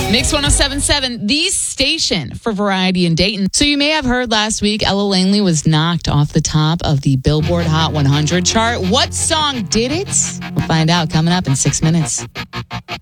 Mix 1077, the station for variety in Dayton. So you may have heard last week, Ella Langley was knocked off the top of the Billboard Hot 100 chart. What song did it? We'll find out coming up in 6 minutes.